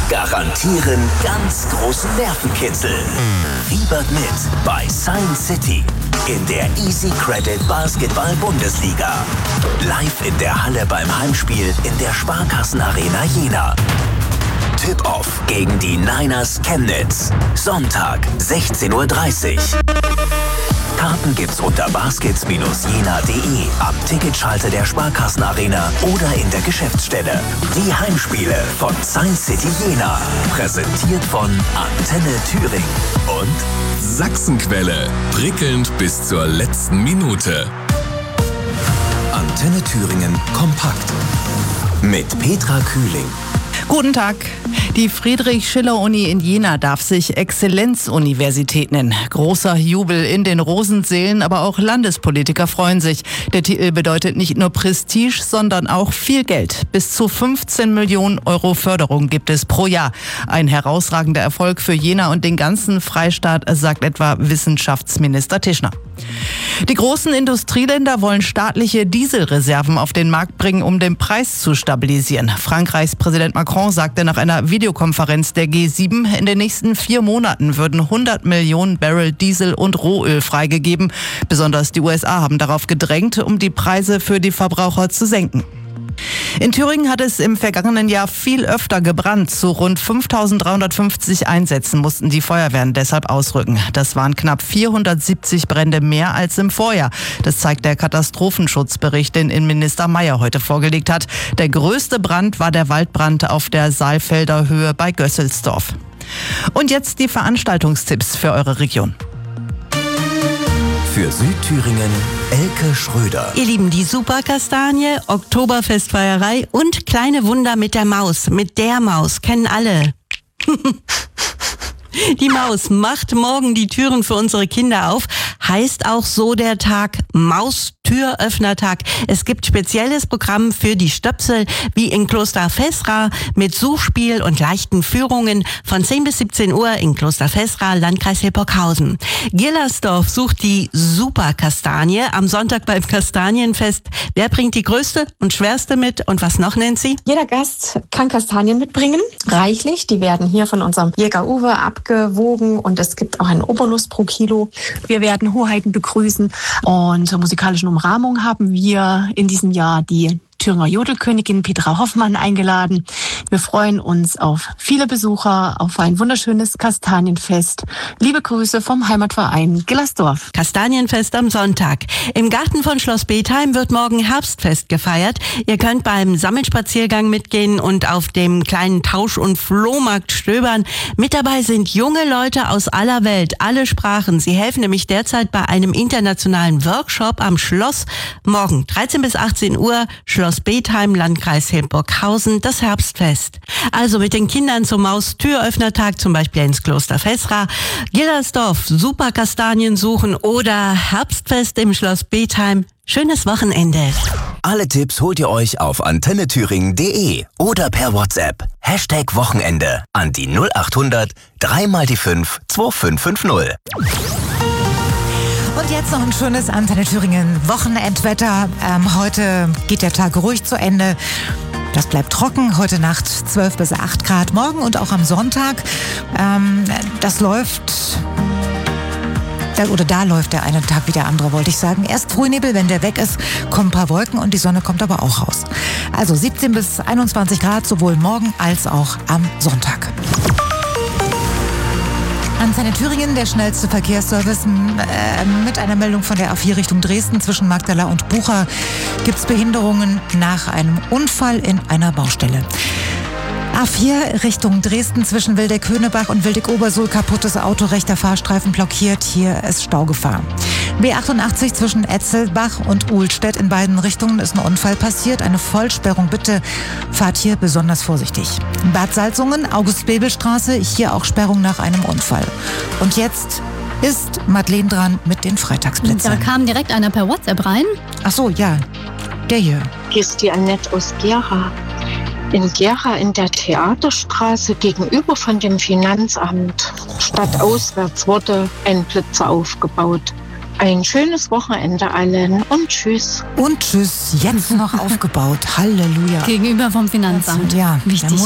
garantieren ganz großen Nervenkitzel. Fiebert mit bei Science City in der Easy Credit Basketball Bundesliga. Live in der Halle beim Heimspiel in der Sparkassenarena Jena. Tip-Off gegen die Niners Chemnitz. Sonntag, 16:30 Uhr. Karten gibt's unter baskets-jena.de, am Ticketschalter der Sparkassenarena oder in der Geschäftsstelle. Die Heimspiele von Science City Jena. Präsentiert von Antenne Thüringen und Sachsenquelle. Prickelnd bis zur letzten Minute. Antenne Thüringen kompakt. Mit Petra Kühling. Guten Tag. Die Friedrich-Schiller-Uni in Jena darf sich Exzellenzuniversität nennen. Großer Jubel in den Rosensälen, aber auch Landespolitiker freuen sich. Der Titel bedeutet nicht nur Prestige, sondern auch viel Geld. Bis zu 15 Millionen Euro Förderung gibt es pro Jahr. Ein herausragender Erfolg für Jena und den ganzen Freistaat, sagt etwa Wissenschaftsminister Tischner. Die großen Industrieländer wollen staatliche Dieselreserven auf den Markt bringen, um den Preis zu stabilisieren. Frankreichs Präsident Macron sagte nach einer Videokonferenz der G7, in den nächsten 4 Monaten würden 100 Millionen Barrel Diesel und Rohöl freigegeben. Besonders die USA haben darauf gedrängt, um die Preise für die Verbraucher zu senken. In Thüringen hat es im vergangenen Jahr viel öfter gebrannt. Zu rund 5.350 Einsätzen mussten die Feuerwehren deshalb ausrücken. Das waren knapp 470 Brände mehr als im Vorjahr. Das zeigt der Katastrophenschutzbericht, den Innenminister Mayer heute vorgelegt hat. Der größte Brand war der Waldbrand auf der Saalfelder Höhe bei Gösselsdorf. Und jetzt die Veranstaltungstipps für eure Region. Für Südthüringen Elke Schröder. Ihr Lieben, die Superkastanie, Oktoberfestfeierei und kleine Wunder mit der Maus. Mit der Maus, kennen alle. Die Maus macht morgen die Türen für unsere Kinder auf. Heißt auch so der Tag Maustüröffnertag. Es gibt spezielles Programm für die Stöpsel, wie in Kloster Fessra, mit Suchspiel und leichten Führungen von 10 bis 17 Uhr in Kloster Fessra, Landkreis Hildburghausen. Gillersdorf sucht die Superkastanie am Sonntag beim Kastanienfest. Wer bringt die größte und schwerste mit und was noch, Nancy? Jeder Gast kann Kastanien mitbringen, reichlich. Die werden hier von unserem Jäger Uwe abgewogen und es gibt auch einen Obolus pro Kilo. Wir werden Hoheiten begrüßen und zur musikalischen Umrahmung haben wir in diesem Jahr die Thüringer Jodelkönigin Petra Hoffmann eingeladen. Wir freuen uns auf viele Besucher, auf ein wunderschönes Kastanienfest. Liebe Grüße vom Heimatverein Gillersdorf. Kastanienfest am Sonntag. Im Garten von Schloss Bethheim wird morgen Herbstfest gefeiert. Ihr könnt beim Sammelspaziergang mitgehen und auf dem kleinen Tausch- und Flohmarkt stöbern. Mit dabei sind junge Leute aus aller Welt, alle Sprachen. Sie helfen nämlich derzeit bei einem internationalen Workshop am Schloss. Morgen 13 bis 18 Uhr, Schloss Bethheim, Landkreis Hildburghausen, das Herbstfest. Also mit den Kindern zum Maustüröffnertag, zum Beispiel ins Kloster Fessra, Gillersdorf, Superkastanien suchen oder Herbstfest im Schloss Bethheim. Schönes Wochenende. Alle Tipps holt ihr euch auf antennethüringen.de oder per WhatsApp. #Wochenende an die 0800 3x5 2550. Und jetzt noch ein schönes Antenne Thüringen Wochenendwetter. Heute geht der Tag ruhig zu Ende. Das bleibt trocken. Heute Nacht 12 bis 8 Grad. Morgen und auch am Sonntag. Das läuft... Oder da läuft der eine Tag wie der andere, wollte ich sagen. Erst Frühnebel, wenn der weg ist, kommen ein paar Wolken und die Sonne kommt aber auch raus. Also 17 bis 21 Grad, sowohl morgen als auch am Sonntag. Antenne Thüringen, der schnellste Verkehrsservice. Mit einer Meldung von der A4 Richtung Dresden zwischen Magdala und Bucha gibt es Behinderungen nach einem Unfall in einer Baustelle. A4 Richtung Dresden zwischen Wildeck-Höhnebach und Wildeck-Obersuhl, kaputtes Auto, rechter Fahrstreifen blockiert, hier ist Staugefahr. B88 zwischen Etzelbach und Uhlstedt, in beiden Richtungen ist ein Unfall passiert, eine Vollsperrung, bitte fahrt hier besonders vorsichtig. Bad Salzungen, August-Bebel-Straße, hier auch Sperrung nach einem Unfall. Und jetzt ist Madeleine dran mit den Freitagsblitzen. Da kam direkt einer per WhatsApp rein. Ach so, ja, der hier. Hier ist die Annette aus Gera. In Gera in der Theaterstraße gegenüber von dem Finanzamt stadtauswärts wurde ein Blitzer aufgebaut. Ein schönes Wochenende allen und tschüss. Und tschüss, jetzt noch aufgebaut. Halleluja. Gegenüber vom Finanzamt. Ja, wichtig.